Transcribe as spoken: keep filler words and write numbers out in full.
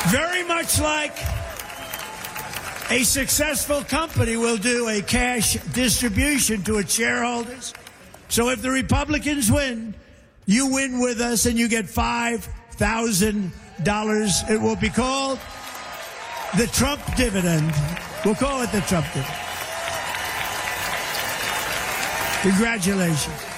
Very much like a successful company will do a cash distribution to its shareholders. So if the Republicans win, you win with us and you get five thousand dollars. It will be called the Trump dividend. We'll call it the Trump dividend. Congratulations.